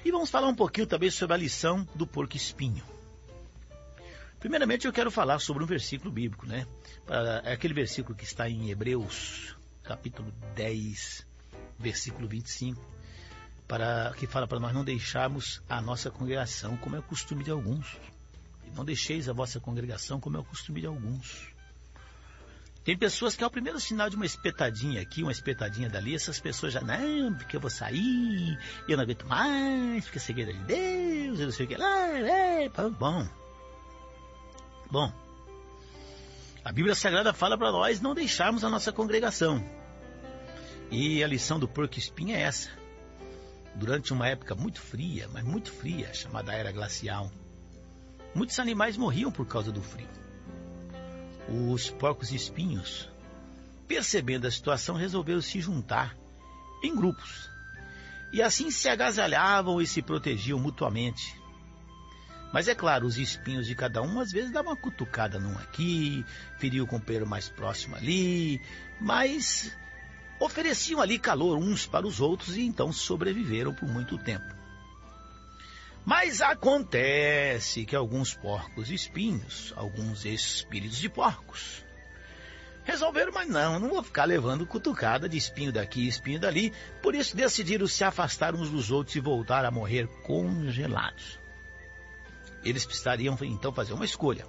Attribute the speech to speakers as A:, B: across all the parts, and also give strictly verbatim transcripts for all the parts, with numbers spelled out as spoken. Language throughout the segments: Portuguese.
A: E vamos falar um pouquinho também sobre a lição do porco-espinho. Primeiramente eu quero falar sobre um versículo bíblico, né? É aquele versículo que está em Hebreus, capítulo dez, versículo vinte e cinco, para, que fala para nós não deixarmos a nossa congregação como é o costume de alguns. E não deixeis a vossa congregação como é o costume de alguns. Tem pessoas que é o primeiro sinal de uma espetadinha aqui, uma espetadinha dali, essas pessoas já, não, porque eu vou sair, eu não aguento mais, porque é segredo de Deus, eu não sei o que lá, é, bom. Bom, a Bíblia Sagrada fala para nós não deixarmos a nossa congregação. E a lição do porco-espinho é essa. Durante uma época muito fria, mas muito fria, chamada Era Glacial, muitos animais morriam por causa do frio. Os porcos-espinhos, percebendo a situação, resolveram se juntar em grupos. E assim se agasalhavam e se protegiam mutuamente. Mas é claro, os espinhos de cada um às vezes davam uma cutucada num aqui, feriam o companheiro mais próximo ali, mas ofereciam ali calor uns para os outros e então sobreviveram por muito tempo. Mas acontece que alguns porcos espinhos, alguns espíritos de porcos, resolveram, mas não, não vou ficar levando cutucada de espinho daqui, espinho dali, por isso decidiram se afastar uns dos outros e voltar a morrer congelados. Eles precisariam então fazer uma escolha.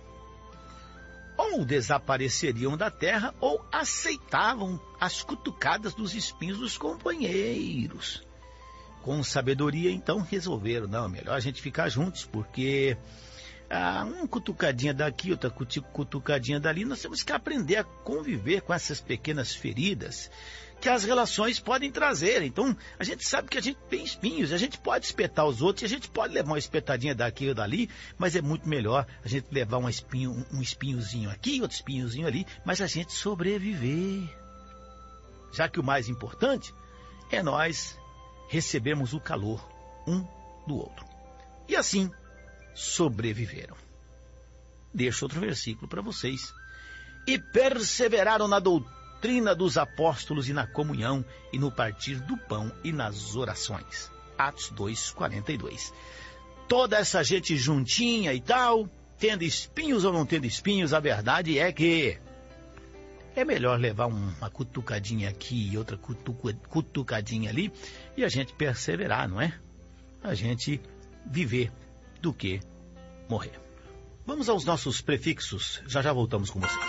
A: Ou desapareceriam da terra ou aceitavam as cutucadas dos espinhos dos companheiros. Com sabedoria, então, resolveram, não, melhor a gente ficar juntos, porque ah, uma cutucadinha daqui, outra cutucadinha dali, nós temos que aprender a conviver com essas pequenas feridas que as relações podem trazer. Então, a gente sabe que a gente tem espinhos, a gente pode espetar os outros, a gente pode levar uma espetadinha daqui ou dali, mas é muito melhor a gente levar um, espinho, um espinhozinho aqui, outro espinhozinho ali, mas a gente sobreviver. Já que o mais importante é nós recebemos o calor um do outro. E assim sobreviveram. Deixo outro versículo para vocês. E perseveraram na doutrina dos apóstolos e na comunhão e no partir do pão e nas orações. Atos dois, quarenta e dois. Toda essa gente juntinha e tal, tendo espinhos ou não tendo espinhos, a verdade é que é melhor levar uma cutucadinha aqui e outra cutuca, cutucadinha ali e a gente perseverar, não é? A gente viver do que morrer. Vamos aos nossos prefixos, já já voltamos com vocês.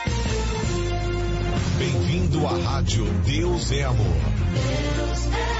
B: Bem-vindo à Rádio Deus é Amor. Deus é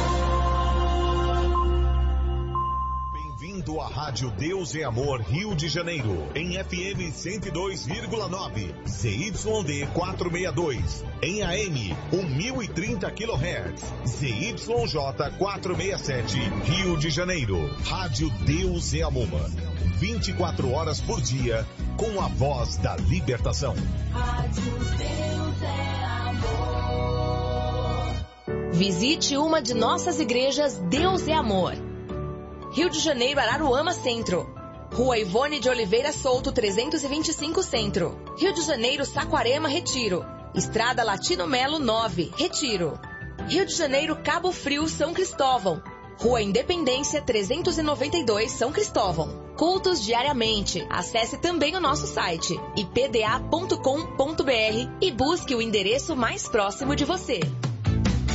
B: Bem-vindo à Rádio Deus é Amor Rio de Janeiro, em F M cento e dois vírgula nove, Z Y D quatrocentos e sessenta e dois, em A M mil e trinta quilohertz, Z Y J quatrocentos e sessenta e sete, Rio de Janeiro. Rádio Deus é Amor, vinte e quatro horas por dia, com a voz da libertação. Rádio Deus é
C: Amor. Visite uma de nossas igrejas Deus é Amor. Rio de Janeiro, Araruama Centro. Rua Ivone de Oliveira Souto, trezentos e vinte e cinco Centro. Rio de Janeiro, Saquarema, Retiro. Estrada Latino Melo nove, Retiro. Rio de Janeiro, Cabo Frio, São Cristóvão. Rua Independência, trezentos e noventa e dois, São Cristóvão. Cultos diariamente. Acesse também o nosso site i p d a ponto com ponto b r e busque o endereço mais próximo de você.